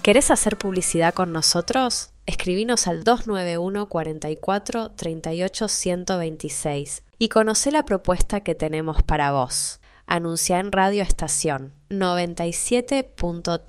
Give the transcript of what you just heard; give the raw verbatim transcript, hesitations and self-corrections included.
¿Querés hacer publicidad con nosotros? Escribinos al dos nueve uno, cuarenta y cuatro, treinta y ocho, ciento veintiséis y conocé la propuesta que tenemos para vos. Anunciá en Radio Estación noventa y siete punto tres.